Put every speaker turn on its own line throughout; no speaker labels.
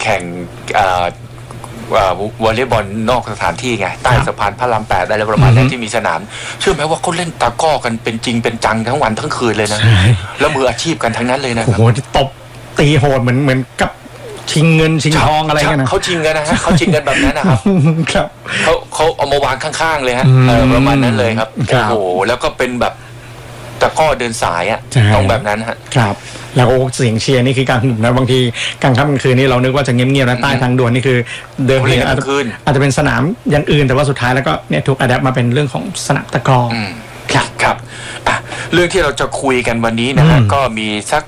ข่งวอลเลย์บอลนอกสถานที่ไงใต้สะพานพระราม 8อะไรประมาณนั้นที่มีสนามเชื่อไหมว่าเขาเล่นตะก้อกันเป็นจริงเป็นจังทั้งวันทั้งคืนเลยนะแล้วมืออาชีพกันทั้งนั้นเลยนะโอ้โห
ตบตีโหดเหมือนกับชิงเงินชิงทองอะไรกันนะ
เขาชิงกันนะฮะเขาชิงกันแบบนั้นนะครับ
ครับ
เขาเอามาวางข้างๆเลยฮะประมาณนั้นเลยครับโอ้โหแล้วก็เป็นแบบตะก้อเดินสายอ่ะต้องแบบนั้นฮะ
ครับแล้วเสียงเชียร์นี่คือกลางดึกนะบางทีกลางค่ำกลางคืนนี่เรานึกว่าจะเงียบๆนะใต้ทางด่วนนี่คือเดิมทีอาจจะเป็นสนามอย่างอื่นแต่ว่าสุดท้ายแล้วก็เนี่ยถูกอะแดปมาเป็นเรื่องของสนามตะกร้อ
ครับเรื่องที่เราจะคุยกันวันนี้นะฮะก็มีสัก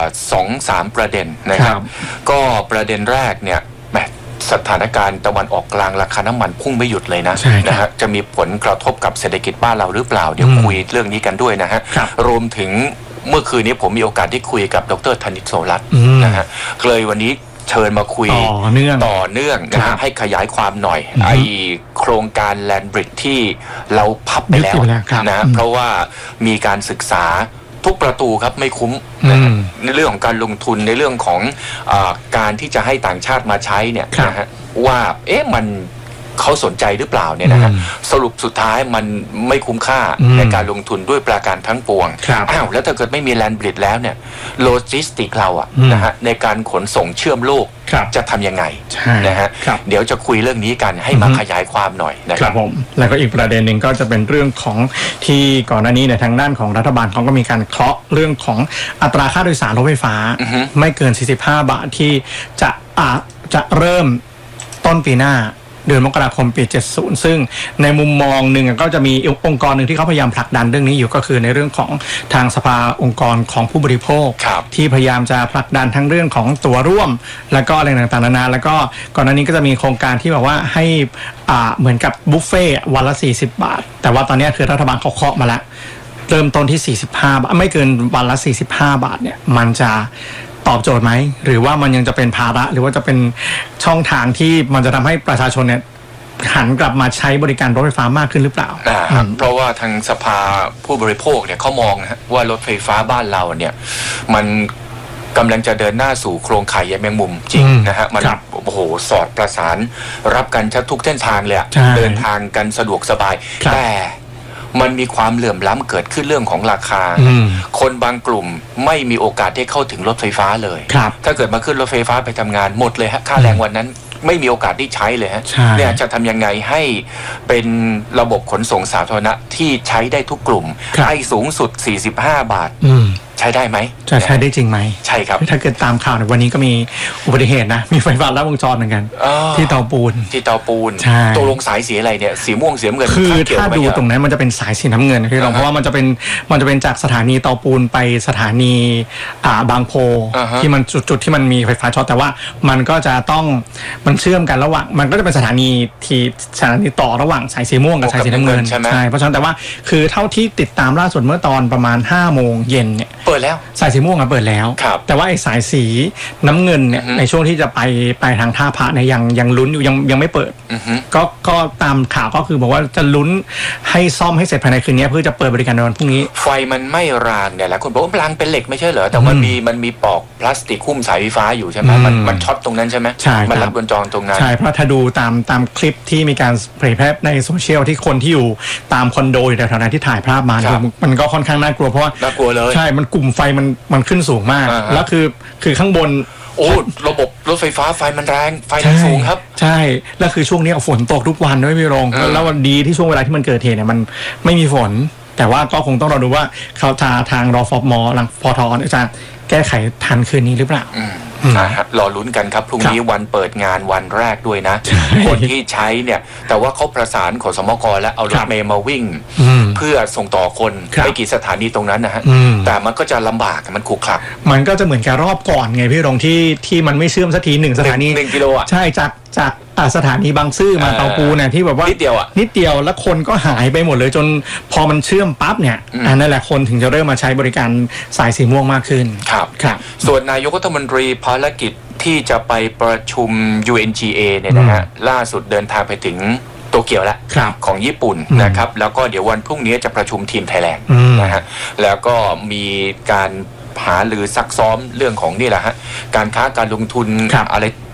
2-3 ประเด็นนะครับก็ประเด็นแรกเนี่ยสถานการณ์ตะวันออกกลางราคาน้ำมันพุ่งไม่หยุดเลยนะฮะจะมีผลกระทบกับเศรษฐกิจบ้านเราหรือเปล่าเดี๋ยวคุยเรื่องนี้กันด้วยนะฮะรวมถึงเมื่อคืนนี้ผมมีโอกาสได้คุยกับดร.ธนิต โสรัตน์นะฮะเลยวันนี้เชิญมาคุยต่อเนื่องนะฮะให้ขยายความหน่อยไอโครงการแลนด์บริดจ์ที่เราพับไปแล้วนะเพราะว่ามีการศึกษาทุกประตูครับไม่คุ้มในเรื่องของการลงทุนในเรื่องของการที่จะให้ต่างชาติมาใช้เนี่ยนะฮะว่ามันเขาสนใจหรือเปล่าเนี่ยนะฮะสรุปสุดท้ายมันไม่คุ้มค่าในการลงทุนด้วยประการทั้งปวงแล้วถ้าเกิดไม่มีแลนด์บริดจ์แล้วเนี่ยโลจิสติกเราอะนะฮะในการขนส่งเชื่อมโลกจะทำยังไงนะฮะเดี๋ยวจะคุยเรื่องนี้กันให้มาขยายความหน่อยนะครับ
ผมแล้วก็อีกประเด็นหนึ่งก็จะเป็นเรื่องของที่ก่อนหน้านี้ในทางด้านของรัฐบาลเขาก็มีการเคาะเรื่องของอัตราค่าโดยสารรถไฟฟ้าไม่เกิน45 บาทที่จะเริ่มต้นปีหน้าเดือนมกราคมปี70ซึ่งในมุมมองหนึ่งก็จะมีองค์กรหนึ่งที่เขาพยายามผลักดันเรื่องนี้อยู่ก็คือในเรื่องของทางสภาองค์กรของผู้บริโภคที่พยายามจะผลักดันทั้งเรื่องของตั๋วร่วมแล้วก็อะไรต่างๆนานาแล้วก็ก่อนหน้านี้ก็จะมีโครงการที่แบบว่าให้เหมือนกับบุฟเฟ่วันละ40 บาทแต่ว่าตอนนี้คือรัฐบาลเขาเคาะมาแล้วเริ่มต้นที่45 บาทไม่เกินวันละ45 บาทเนี่ยมันจะตอบโจทย์ไหมหรือว่ามันยังจะเป็นภาระหรือว่าจะเป็นช่องทางที่มันจะทำให้ประชาชนเนี่ยหันกลับมาใช้บริการรถไฟฟ้ามากขึ้นหรือเปล่า
เพราะว่าทางสภาผู้บริโภคเนี่ยเขามองนะว่ารถไฟฟ้าบ้านเราเนี่ยมันกำลังจะเดินหน้าสู่โครงข่ายใยแมงมุมจริงนะฮะมันโอ้โหสอดประสานรับกันทุกเส้นทางเลยเดินทางกันสะดวกสบายแต่มันมีความเหลื่อมล้ำเกิดขึ้นเรื่องของราคาคนบางกลุ่มไม่มีโอกาสได้เข้าถึงรถไฟฟ้าเลยถ้าเกิดมาขึ้นรถไฟฟ้าไปทำงานหมดเลยฮะค่าแรงวันนั้นไม่มีโอกาสได้ใช้เลยฮะเนี่ยจะทำยังไงให้เป็นระบบขนส่งสาธารณะที่ใช้ได้ทุกกลุ่มให้สูงสุด45 บาทใช้ได้ไหม
จะใช้ได้จริงไหม
ใช่ครับ
ถ้าเกิดตามข่าวในวันนี้ก็มีอุบัติเหตุนะมีไฟฟ้าลัดวงจรเหมือนกันที่เตาปูน
ตัวลงสายสีอะไรเนี่ยสีม่วงสีน้ำเงิน
คือถ้าดูตรงนั้นมันจะเป็นสายสีน้ำเงินพี่รองเพราะว่ามันจะเป็นจากสถานีเตาปูนไปสถานีบางโพที่มันจุดที่มันมีไฟฟ้าช็อตแต่ว่ามันก็จะต้องมันเชื่อมกันระหว่างมันก็จะเป็นสถานีต่อระหว่างสายสีม่วงกับสายสีน้ำเงินใช่เพราะฉะนั้นแต่ว่าคือเท่าที่ติดตามล่าสุดเมื่อตอนประมาณ5 โมงเย็นเนี่ย
เปิดแล้ว
สายสีม่วงเปิดแล้วแต่ว่าไอ้สายสีน้ำเงินเนี่ยในช่วงที่จะไปทางท่าพระเนี่ยยังลุ้นอยู่ยังไม่เปิดก็ตามข่าวก็คือบอกว่าจะลุ้นให้ซ่อมให้เสร็จภายในคืนนี้เพื่อจะเปิดบริการในวันพรุ่งนี้
ไฟมันไม่รางเนี่ยแหละคนบอกว่ารางเป็นเหล็กไม่ใช่เหรอแต่มันมีปอกพลาสติกหุ้มสายไฟฟ้าอยู่ใช่ไหมมันช็อตตรงนั้นใช่ไหม
ใช่
มันรับบนจรตรงนั้น
ใช่เพราะถ้าดูตามคลิปที่มีการเผยแพร่ในโซเชียลที่คนที่อยู่ตามคอนโดอยู่แถวนั้นที่ถ่ายภาพมามันก็ค่อนข้างน่ากลัวเพราะว่า
น่ากลัวเลย
ใช่มันกลุ่มไฟมันขึ้นสูงมากแล้วคือข้างบน
ระบบรถไฟฟ้าไฟมันแรงไฟสูงครับ
ใช่แล้วคือช่วงนี้ฝนตกทุกวันด้วยพี่รงแล้ววันดีที่ช่วงเวลาที่มันเกิดเหตุเนี่ยมันไม่มีฝนแต่ว่าก็คงต้องรอดูว่าเขาทางรฟม.หลังพท.จะแก้ไขทันคืนนี้หรือเปล่า
นะครับรอลุ้นกันครับพรุ่งนี้วันเปิดงานวันแรกด้วยนะคนที่ใช้เนี่ยแต่ว่าเขาประสานขสมก.และเอารถเมล์มาวิ่งเพื่อส่งต่อคนไปกี่สถานีตรงนั้นนะฮะแต่มันก็จะลำบากมันขรุขระ
มันก็จะเหมือนกับรอบก่อนไงพี่รงที่มันไม่เชื่อมสักที1 สถานี
1 กิโลอ่ะ
ใช่จากสถานีบางซื่อมาเตาปูเนี่ยที่แบบว่า
นิดเดียว
แล้วคนก็หายไปหมดเลยจนพอมันเชื่อมปั๊บเนี่ยนั่นแหละคนถึงจะเริ่มมาใช้บริการสายสีม่วงมากขึ้น
ครับส่วนนายกรัฐมนตรีภารกิจที่จะไปประชุม UNGA เนี่ยนะฮะล่าสุดเดินทางไปถึงโตเกียวแล้วของญี่ปุ่นนะครับแล้วก็เดี๋ยววันพรุ่งนี้จะประชุมทีมไทยแลนด์นะฮะแล้วก็มีการหาหรือซักซ้อมเรื่องของนี่แหละฮะการค้าการลงทุนอะไร